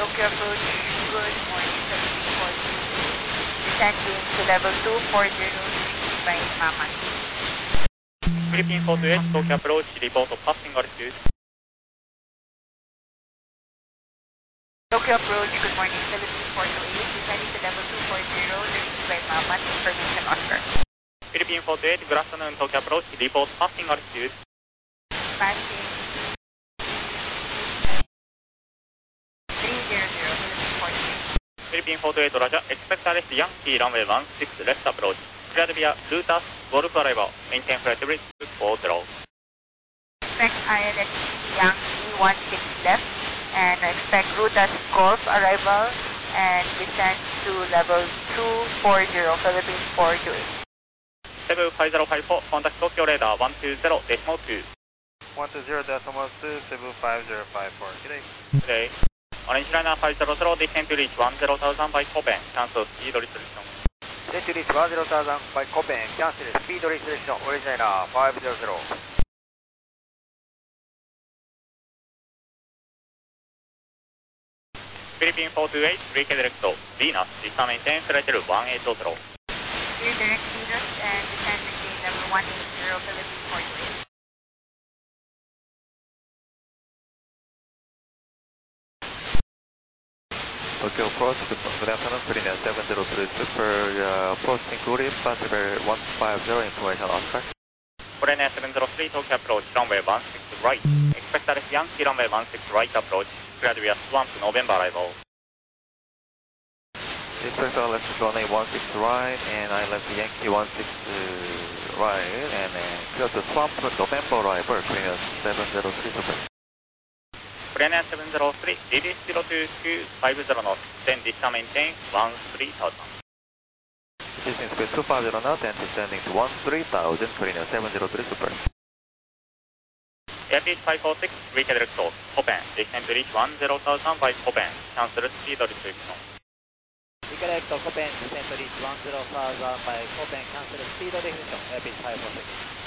Tokyo approach, good morning, 74. Descending to level 240 by Mama. Philippine 428, Tokyo approach, report of passing altitude. Tokyo approach, good morning, Philippine 428, descending to level 240 by Mama, information Oscar. Philippine 428, good afternoon, Tokyo approach, report passing altitude. Passing 300, Philippine 428, Roger, expect arrest Yankee runway 16 left approach. Cleared via Lutas, Golf arrival, maintain flight risk 40. Expect ILS Yankee 16 left and expect Rutas Golf arrival and descend to level 240, Philippines 428. 75054, contact Tokyo radar 120.2. 120.2, 75054. Good day. Today, Orange Liner 500, descend to reach 10,000 by Copen, cancel speed restriction. Descend to reach 10,000 by Copen, cancel speed restriction, Orange Liner 500. Philippine 428, Break direct Venus, distant maintain flight level 180. Clear direct Venus and descend maintain level 180, Philippines 428. Tokyo approach, good afternoon, Korean 703 Super, approach including possible 150 information Oscar. Korean 703, Tokyo approach, runway 16 right. Expect arrest Yankee runway 16 right approach, cleared via Swamp November arrival. Expect left runway 16 right, and I left Yankee 16 right, and then clear to Swamp November arrival, Korean 703 Super. Korean 703, release 0250 knots, then distant maintain 13,000. Descending speed 250 knots and descending to 13,000, Korean 703 Super. Airbus 546, break direct open, descend to reach 10,000 by Copen, cancel speed restriction. Correct, Copen, descend to reach 10,000 by Copen, cancel speed restriction, Airbus 546.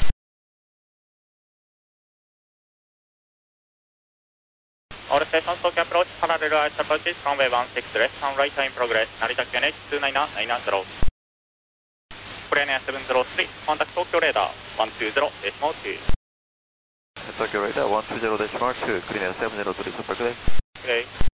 All stations Tokyo approach, parallel ice approaches, runway 16 left and right in progress, Narita QNH 29990. Korean 703, contact Tokyo radar 120.2. Tokyo radar 120.2, Korean 703 Super, good day. Okay.